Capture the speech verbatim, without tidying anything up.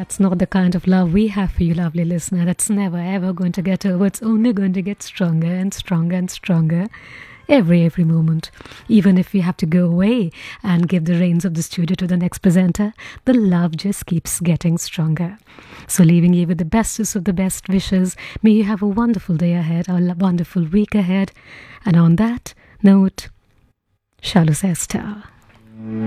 that's not the kind of love we have for you, lovely listener. That's never ever going to get over. It's only going to get stronger and stronger and stronger every every moment. Even if we have to go away and give the reins of the studio to the next presenter, the love just keeps getting stronger. So leaving you with the bestest of the best wishes. May you have a wonderful day ahead, a wonderful week ahead. And on that note, Shalom Esther.